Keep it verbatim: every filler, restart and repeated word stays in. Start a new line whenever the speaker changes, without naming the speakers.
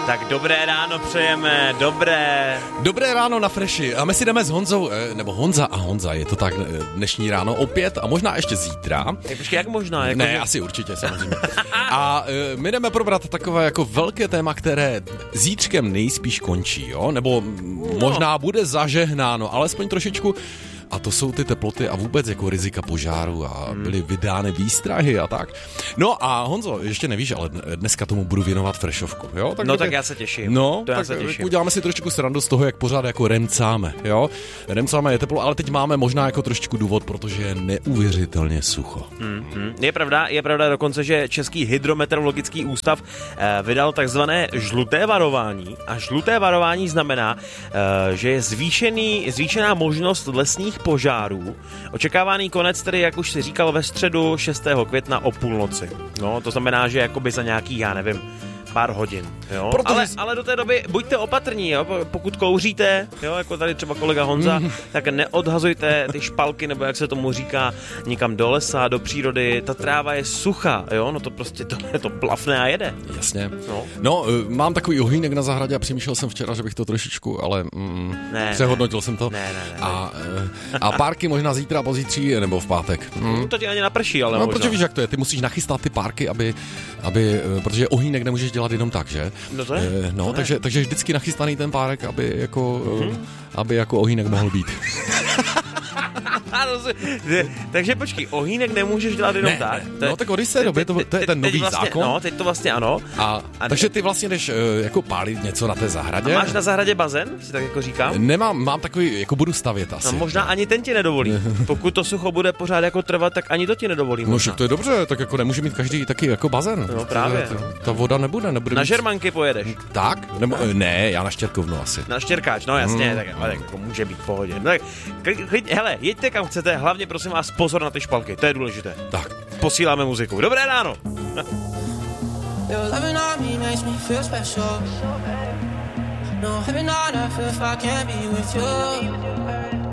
Tak dobré ráno přejeme, dobré.
Dobré ráno na Freši. A my si jdeme s Honzou, nebo Honza a Honza, je to tak dnešní ráno opět a možná ještě zítra.
Tak počkej, jak možná? Jako
ne,
že...
asi určitě, samozřejmě. A my jdeme probrat takové jako velké téma, které zítřkem nejspíš končí, jo? Nebo možná bude zažehnáno, alespoň trošičku. A to jsou ty teploty a vůbec jako rizika požáru a byly vydány výstrahy a tak. No a Honzo, ještě nevíš, ale dneska tomu budu věnovat freshovku, jo? Tak
no
kdyby...
tak já se těším.
No,
to já
tak
se těším.
uděláme si trošičku srandu z toho, jak pořád jako remcáme, jo? Remcáme je teplo, ale teď máme možná jako trošičku důvod, protože je neuvěřitelně sucho.
Mm-hmm. Je pravda, je pravda dokonce, že Český hydrometeorologický ústav eh, vydal takzvané žluté varování a žluté varování znamená, eh, že je zvýšený, zvýšená možnost lesních požárů. Očekávaný konec tedy, jak už si říkal, ve středu šestého května o půlnoci. No, to znamená, že jakoby za nějaký, já nevím, pár hodin, jo.
Protože...
Ale, ale do té doby buďte opatrní, jo. Pokud kouříte, jo, jako tady třeba kolega Honza, mm. tak neodhazujte ty špalky, nebo jak se tomu říká, nikam do lesa, do přírody. Ta tráva je suchá, jo, no to prostě to, to plafne a jede.
Jasně.
No.
no, mám takový ohýnek na zahradě a přemýšlel jsem včera, že bych to trošičku, ale mm,
ne,
přehodnotil
ne.
jsem to.
Ne, ne, ne.
A, a párky možná zítra, pozítří, nebo v pátek.
Mm. To ti ani naprší, ale
no,
možná.
protože víš, jak to je, ty musíš nachystat ty párky, aby, aby protože ohýnek nemůžeš dělat jenom tak, že?
No to je.
No,
to
takže,
je.
takže vždycky nachystaný ten párek, aby jako,
Mm-hmm.
aby jako ohýnek mohl být.
Takže počkej, ohýnek nemůžeš dělat jenom
ne,
tak?
Ne.
To je,
no tak od jisté doby, to, to je ten nový
vlastně,
zákon.
No, teď to vlastně ano.
A, a takže ty vlastně jdeš jako pálit něco na té zahradě.
A máš na zahradě bazén, si tak jako říkám?
Nemám, mám takový, jako budu stavět asi.
No možná ani ten ti nedovolí. Pokud to sucho bude pořád jako trvat, tak ani to ti nedovolí.
No však to je dobře, tak jako nemůže mít každý taky jako bazén.
No právě.
Ta, ta, ta voda nebude, nebude
Na
mít...
Žermanky pojedeš.
Tak? Nebo, ne, já na Štěrkovnu asi.
Na Štěrkáč, no jasně,
Hmm.
tak, tak jako může být v pohodě. No, tak, klid, hele, jeďte kam chcete, hlavně prosím vás pozor na ty špalky, to je důležité.
Tak.
Posíláme muziku. Dobré ráno.
No, every night I feel if I can't be with you.